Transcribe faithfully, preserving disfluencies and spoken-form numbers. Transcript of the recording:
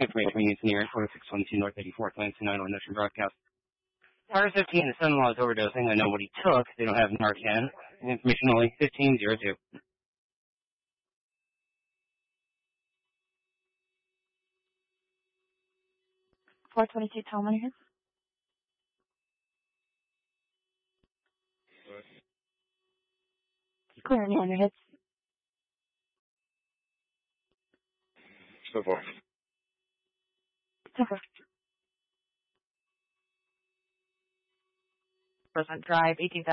Information we use near twenty-six twenty-two North eighty-fourth, Lansing nine one Nation broadcast. Tower fifteen, the son-in-law is overdosing. I know what he took. They don't have Narcan. Information only fifteen oh two. four twenty-two, Tom on your hits. Clear on your hits. So far. So far. Present Drive, eighteen thousand.